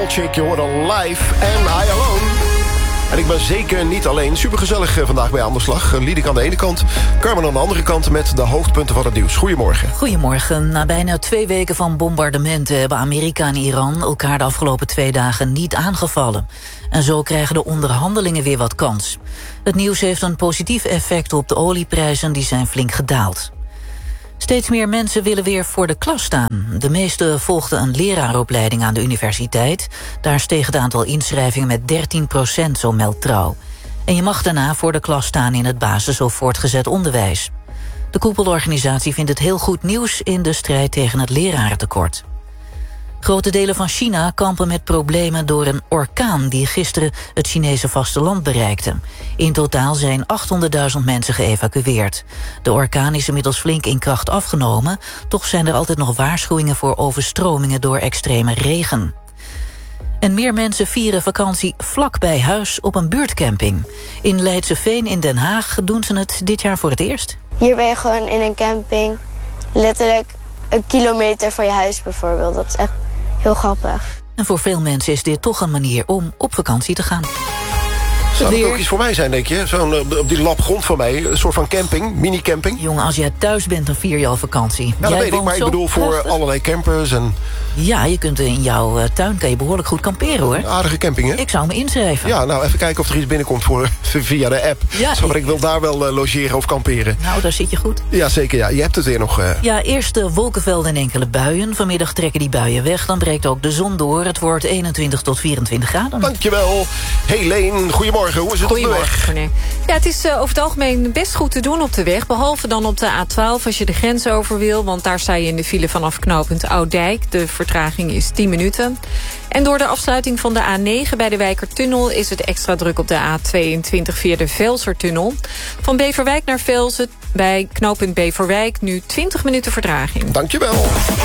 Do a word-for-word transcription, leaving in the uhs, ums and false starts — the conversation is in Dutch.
Chick, je hoorde live en I Alone. En ik ben zeker niet alleen. Supergezellig vandaag bij Aan de Slag. Liedeke aan de ene kant, Carmen aan de andere kant... met de hoofdpunten van het nieuws. Goedemorgen. Goedemorgen. Na bijna twee weken van bombardementen... hebben Amerika en Iran elkaar de afgelopen twee dagen niet aangevallen. En zo krijgen de onderhandelingen weer wat kans. Het nieuws heeft een positief effect op de olieprijzen. Die zijn flink gedaald. Steeds meer mensen willen weer voor de klas staan. De meesten volgden een leraaropleiding aan de universiteit. Daar steeg het aantal inschrijvingen met dertien procent, zo meldt Trouw. En je mag daarna voor de klas staan in het basis- of voortgezet onderwijs. De koepelorganisatie vindt het heel goed nieuws in de strijd tegen het lerarentekort. Grote delen van China kampen met problemen door een orkaan... die gisteren het Chinese vasteland bereikte. In totaal zijn achthonderdduizend mensen geëvacueerd. De orkaan is inmiddels flink in kracht afgenomen... toch zijn er altijd nog waarschuwingen voor overstromingen door extreme regen. En meer mensen vieren vakantie vlak bij huis op een buurtcamping. In Leidseveen in Den Haag doen ze het dit jaar voor het eerst. Hier ben je gewoon in een camping, letterlijk een kilometer van je huis bijvoorbeeld. Dat is echt heel grappig. En voor veel mensen is dit toch een manier om op vakantie te gaan. Zou dat ook iets voor mij zijn, denk je? Zo'n uh, op die lap grond voor mij, een soort van camping, mini-camping? Jongen, als jij thuis bent, dan vier je al vakantie. Ja, dat jij weet ik, maar ik bedoel voor prachtig. allerlei campers en... Ja, je kunt in jouw uh, tuin kan je behoorlijk goed kamperen, hoor. Aardige camping, hè? Ik zou me inschrijven. Ja, nou, even kijken of er iets binnenkomt voor, via de app. Ja, Zo, maar ik... ik wil daar wel uh, logeren of kamperen. Nou, daar zit je goed. Ja, zeker, ja. Je hebt het weer nog... Uh... Ja, eerst de wolkenvelden en enkele buien. Vanmiddag trekken die buien weg. Dan breekt ook de zon door. Het wordt eenentwintig tot vierentwintig graden. Dankjewel. Helene, goedemorgen. Hoe is het op de weg? Ja, het is uh, over het algemeen best goed te doen op de weg. Behalve dan op de A twaalf als je de grens over wil. Want daar sta je in de file vanaf knooppunt Ouddijk. De vertraging is tien minuten. En door de afsluiting van de A negen bij de Wijkertunnel... is het extra druk op de A tweeëntwintig via de Velsertunnel. Van Beverwijk naar Velzen bij knooppunt Beverwijk nu twintig minuten vertraging. Dankjewel.